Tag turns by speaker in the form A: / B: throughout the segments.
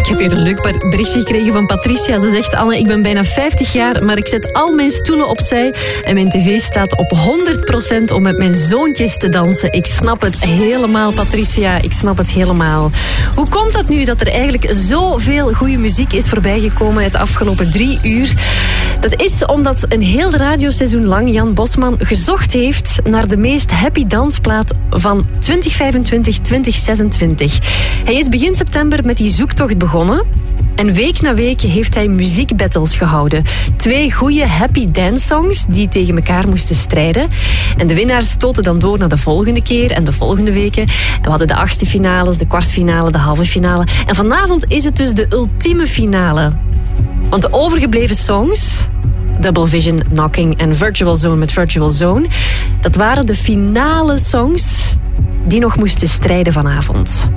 A: Ik heb hier een leuk berichtje gekregen van Patricia. Ze zegt, Anne, ik ben bijna 50 jaar, maar ik zet al mijn stoelen opzij en mijn tv staat op 100% om met mijn zoontjes te dansen. Ik snap het helemaal, Patricia. Ik snap het helemaal. Hoe komt dat nu dat er eigenlijk zoveel goede muziek is voorbijgekomen het afgelopen 3 uur? Dat is omdat een heel radioseizoen lang Jan Bosman gezocht heeft naar de meest happy dansplaat van 2025-2026. Hij is begin september met die zoektocht begonnen. En week na week heeft hij muziekbattles gehouden. 2 goede happy dance songs die tegen elkaar moesten strijden. En de winnaars stoten dan door naar de volgende keer en de volgende weken. En we hadden de 8e finales, de kwartfinale, de halve finale. En vanavond is het dus de ultieme finale. Want de overgebleven songs, Double Vision, Knocking en Virtual Zone met Virtual Zone, dat waren de finale songs die nog moesten strijden vanavond.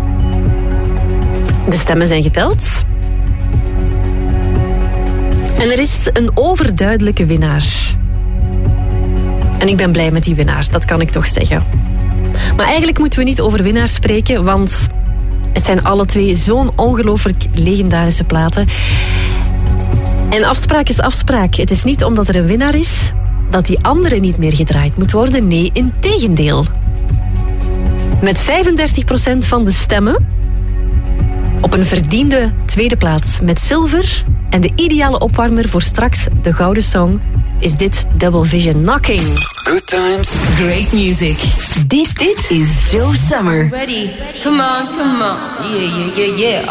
A: De stemmen zijn geteld. En er is een overduidelijke winnaar. En ik ben blij met die winnaar, dat kan ik toch zeggen. Maar eigenlijk moeten we niet over winnaars spreken, want het zijn alle 2 zo'n ongelooflijk legendarische platen. En afspraak is afspraak. Het is niet omdat er een winnaar is dat die andere niet meer gedraaid moet worden. Nee, integendeel. Met 35% van de stemmen op een verdiende tweede plaats met zilver en de ideale opwarmer voor straks de gouden song is dit Double Vision Knocking.
B: Good times.
C: Great music. Dit is Joe Summer.
D: Ready? Come on, come on. Yeah, yeah, yeah, yeah.